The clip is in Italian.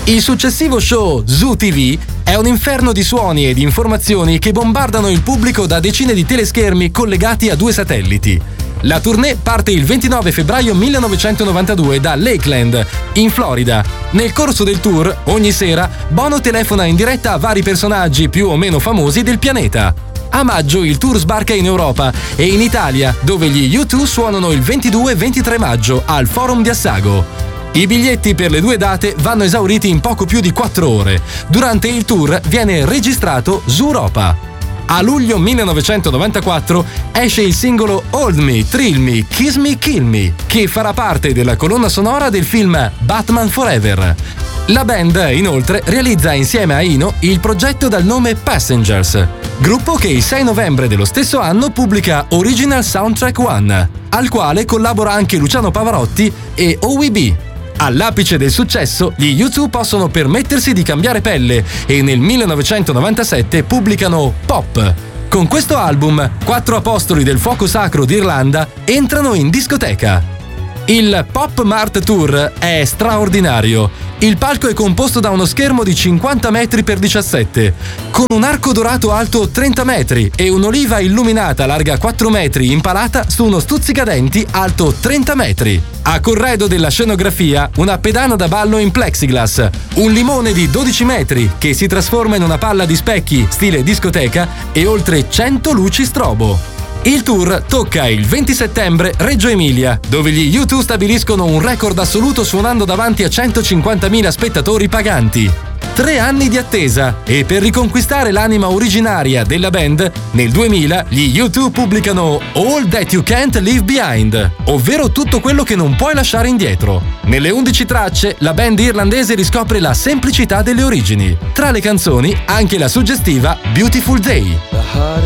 Il successivo show Zoo TV è un inferno di suoni e di informazioni che bombardano il pubblico da decine di teleschermi collegati a 2 satelliti. La tournée parte il 29 febbraio 1992 da Lakeland, in Florida. Nel corso del tour, ogni sera, Bono telefona in diretta a vari personaggi più o meno famosi del pianeta. A maggio il tour sbarca in Europa e in Italia, dove gli U2 suonano il 22 e 23 maggio al Forum di Assago. I biglietti per le 2 date vanno esauriti in poco più di 4 ore. Durante il tour viene registrato Zooropa. A luglio 1994 esce il singolo Hold Me, Thrill Me, Kiss Me, Kill Me, che farà parte della colonna sonora del film Batman Forever. La band, inoltre, realizza insieme a Eno il progetto dal nome Passengers, gruppo che il 6 novembre dello stesso anno pubblica Original Soundtrack One, al quale collabora anche Luciano Pavarotti e OWB. All'apice del successo, gli U2 possono permettersi di cambiare pelle e nel 1997 pubblicano Pop. Con questo album, 4 apostoli del fuoco sacro d'Irlanda entrano in discoteca. Il Pop Mart Tour è straordinario. Il palco è composto da uno schermo di 50 metri per 17, con un arco dorato alto 30 metri e un'oliva illuminata larga 4 metri impalata su uno stuzzicadenti alto 30 metri. A corredo della scenografia, una pedana da ballo in plexiglass, un limone di 12 metri che si trasforma in una palla di specchi stile discoteca e oltre 100 luci strobo. Il tour tocca il 20 settembre Reggio Emilia, dove gli U2 stabiliscono un record assoluto suonando davanti a 150.000 spettatori paganti. 3 anni di attesa e per riconquistare l'anima originaria della band, nel 2000 gli U2 pubblicano All That You Can't Leave Behind, ovvero tutto quello che non puoi lasciare indietro. Nelle 11 tracce, la band irlandese riscopre la semplicità delle origini. Tra le canzoni, anche la suggestiva Beautiful Day.